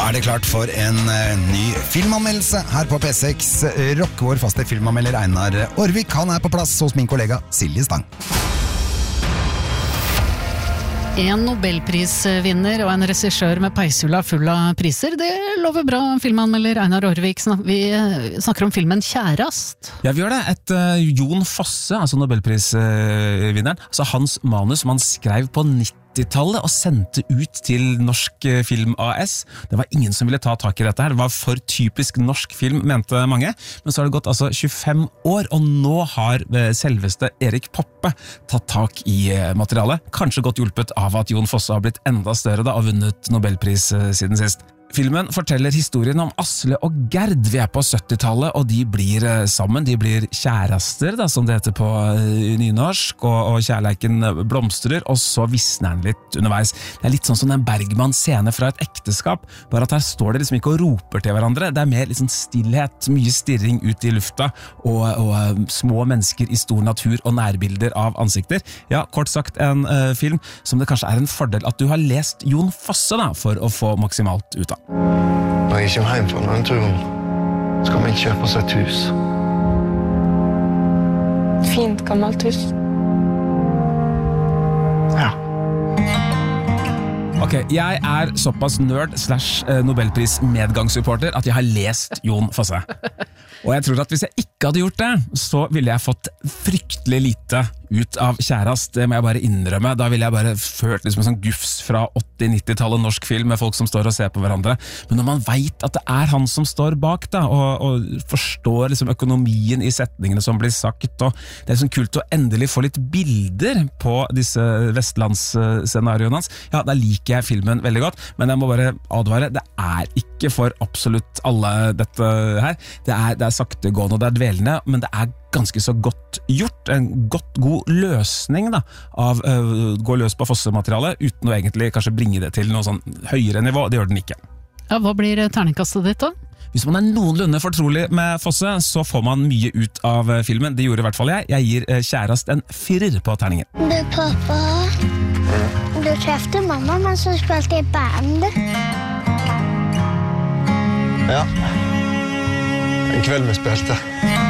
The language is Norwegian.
Da det klart for en ny filmanmeldelse her på P6. Rock, vår faste filmanmelder Einar Orvik, han på plass hos min kollega Silje Stang. En Nobelprisvinner og en regissør med peishula full av priser, det lover bra, filmanmelder Einar Orvik. Vi snakker om filmen Kjærast. Ja, vi gjør det. Jon Fosse, altså Nobelprisvinneren, altså hans manus som han skrev på 90-tallet og sendte ut til Norsk Film AS. Det var ingen som ville ta tak i dette her. Det var for typisk norsk film, mente mange. Men så har det gått altså 25 år, og nå har selveste Erik Poppe tatt tak i materialet. Kanskje godt hjulpet av at Jon Fosse har blitt enda større da, og vunnet Nobelpris siden sist. Filmen forteller historien om Asle og Gerd. Vi på 70-tallet, og de blir sammen. De blir kjærester, da, som det heter på nynorsk, og kjærleiken blomstrer, og så visner den litt underveis. Det litt sånn som en Bergman-scene fra et ekteskap, bare at her står det liksom ikke og roper til hverandre. Det mer litt sånn stillhet, mye stirring ut i lufta, og små mennesker i stor natur og nærbilder av ansikter. Ja, kort sagt en film som det kanskje en fordel at du har lest Jon Fosse da, for å få maksimalt ut av. Når jeg kommer hjem fra denne turen, skal vi kjøpe oss et hus. Fint gammelt hus. Ja. Ok, jeg såpass nerd / Nobelpris medgangssupporter at jeg har lest Jon Fosse. Og jeg tror at hvis jeg ikke hadde gjort det, så ville jeg fått fryktelig lite ut av Kjærast. Det må jeg bare innrømme. Da ville jeg bare følt liksom en sånn gufs fra 80-90-tallet norsk film med folk som står og ser på hverandre. Men når man vet at det han som står bak da, og forstår liksom økonomien i setningene som blir sagt, og det liksom kult å endelig få litt bilder på disse vestlandsscenarioene hans, ja, da liker jeg filmen veldig godt. Men jeg må bare advare, det ikke for absolutt alle dette her. Det er saktegående og det dvelende, men det ganske så godt gjort, en god løsning da, av gå løs på Fosse-materialet, uten å egentlig kanskje bringe det til noe sånn høyere nivå. Det gjør den ikke. Ja, hva blir terningkastet ditt da? Hvis man noenlunde fortrolig med Fosse, så får man mye ut av filmen. Det gjorde i hvert fall jeg. Jeg gir Kjærast en 4 på terningen. Du, pappa, du trefte mamma mens hun spilte i band. Ja. En kveld vi spilte.